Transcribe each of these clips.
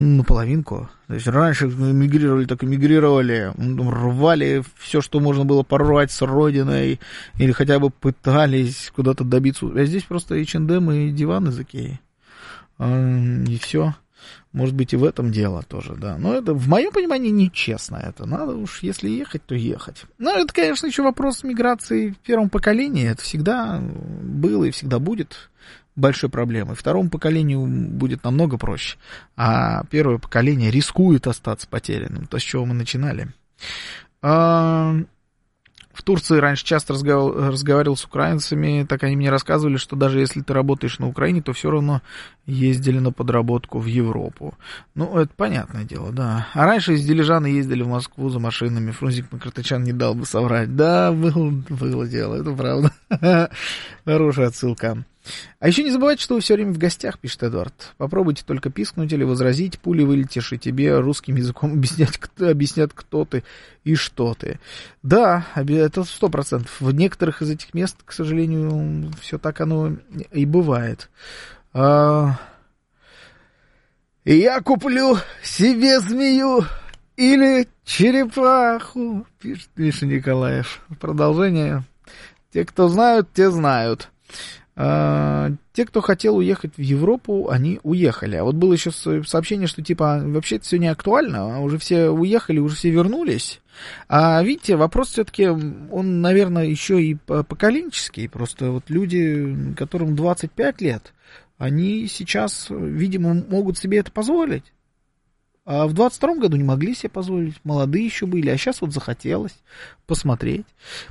Наполовинку. То есть раньше мигрировали, так и мигрировали, рвали все, что можно было порвать с родиной, или хотя бы пытались куда-то добиться. А здесь просто H&M и диван из Икеи. И все. Может быть, и в этом дело тоже, да. Но это, в моем понимании, нечестно это. Надо уж, если ехать, то ехать. Но это, конечно, еще вопрос миграции в первом поколении. Это всегда было и всегда будет большой проблемой. Второму поколению будет намного проще. А первое поколение рискует остаться потерянным. То, с чего мы начинали. В Турции раньше часто разговаривал с украинцами, так они мне рассказывали, что даже если ты работаешь на Украине, то все равно ездили на подработку в Европу. Ну, это понятное дело, да. А раньше из Дилижана ездили в Москву за машинами. Фрунзик Макартычан не дал бы соврать. Да, было дело, это правда. Хорошая отсылка. А еще не забывайте, что вы все время в гостях, пишет Эдуард. Попробуйте только пискнуть или возразить, пулей вылетишь, и тебе русским языком объяснят, кто ты и что ты. Да, это 100%. В некоторых из этих мест, к сожалению, все так оно и бывает. Я куплю себе змею или черепаху, пишет Миша Николаев. Продолжение. Те, кто знают, те знают. Те, кто хотел уехать в Европу, они уехали. А вот было еще сообщение, что типа вообще это все не актуально, уже все уехали, уже все вернулись. А видите, вопрос все-таки, он, наверное, еще и поколенческий. Просто вот люди, которым 25 лет, они сейчас, видимо, могут себе это позволить. А в 22-м году не могли себе позволить, молодые еще были, а сейчас вот захотелось посмотреть.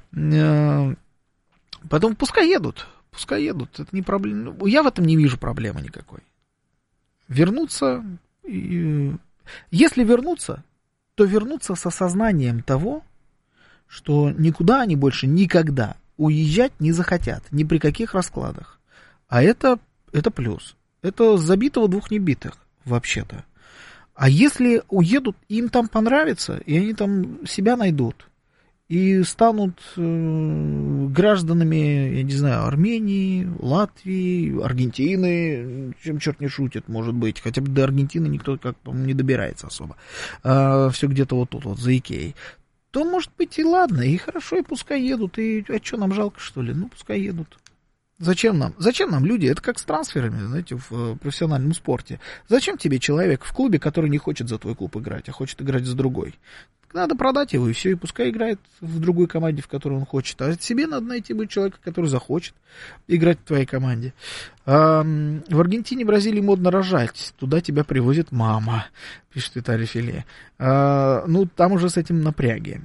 Потом пускай едут, это не проблема. Я в этом не вижу проблемы никакой. Вернуться, если вернуться, то вернуться с осознанием того, что никуда они больше никогда уезжать не захотят, ни при каких раскладах. А это плюс. Это забитого двух небитых, вообще-то. А если уедут, им там понравится, и они там себя найдут, и станут гражданами, я не знаю, Армении, Латвии, Аргентины, чем черт не шутит, может быть, хотя бы до Аргентины никто, как по-моему, не добирается особо, все где-то вот тут, вот за Икеей, то, может быть, и ладно, и хорошо, и пускай едут, и что, нам жалко, что ли? Ну, пускай едут. Зачем нам люди? Это как с трансферами, знаете, в профессиональном спорте. Зачем тебе человек в клубе, который не хочет за твой клуб играть, а хочет играть за другой? Надо продать его, и все, и пускай играет в другой команде, в которой он хочет. А себе надо найти будет человека, который захочет играть в твоей команде. В Аргентине, Бразилии модно рожать. Туда тебя привозит мама, пишет Виталий Филе. Ну, там уже с этим напряги.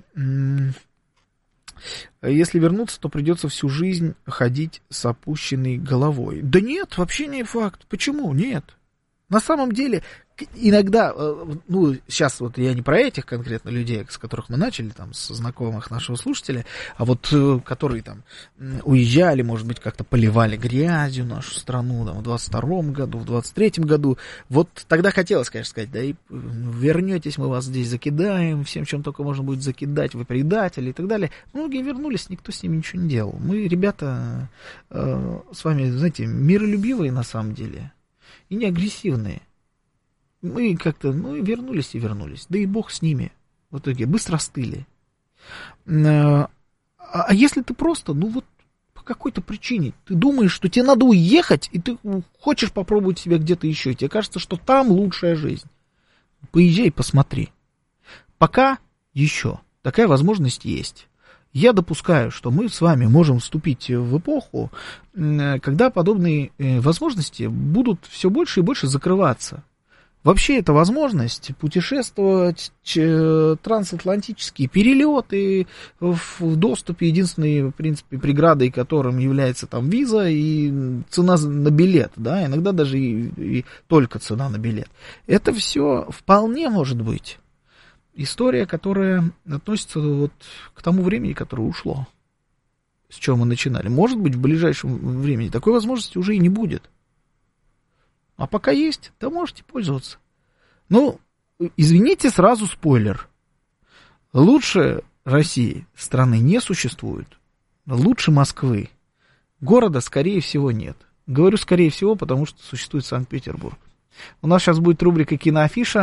Если вернуться, то придется всю жизнь ходить с опущенной головой. Да нет, вообще не факт. Почему? Нет. На самом деле, иногда, ну, сейчас вот я не про этих конкретно людей, с которых мы начали, там, с знакомых нашего слушателя, а вот которые там уезжали, может быть, как-то поливали грязью нашу страну, там, в 22-м году, в 23-м году, вот тогда хотелось, конечно, сказать, да и вернетесь, мы вас здесь закидаем, всем, чем только можно будет закидать, вы предатели и так далее. Многие вернулись, никто с ними ничего не делал. Мы, ребята, с вами, знаете, миролюбивые на самом деле. И не агрессивные. Мы как-то, вернулись и вернулись. Да и бог с ними. В итоге быстро остыли. А если ты просто, по какой-то причине, ты думаешь, что тебе надо уехать, и ты хочешь попробовать себя где-то еще, и тебе кажется, что там лучшая жизнь. Поезжай и посмотри. Пока еще такая возможность есть. Я допускаю, что мы с вами можем вступить в эпоху, когда подобные возможности будут все больше и больше закрываться. Вообще эта возможность путешествовать, трансатлантические перелеты в доступе, единственной, в принципе, преградой которым является там виза и цена на билет, да, иногда даже и только цена на билет. Это все вполне может быть история, которая относится вот к тому времени, которое ушло, с чего мы начинали. Может быть, в ближайшем времени такой возможности уже и не будет. А пока есть, то можете пользоваться. Ну, извините, сразу спойлер. Лучше России страны не существует. Лучше Москвы города, скорее всего, нет. Говорю скорее всего, потому что существует Санкт-Петербург. У нас сейчас будет рубрика «Киноафиша».